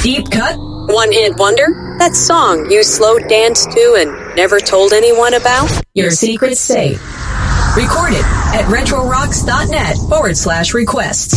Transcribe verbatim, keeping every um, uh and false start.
Deep cut? One-hit wonder? That song you slow danced to and never told anyone about? Your secret's safe. Record it at retrorocks.net forward slash requests.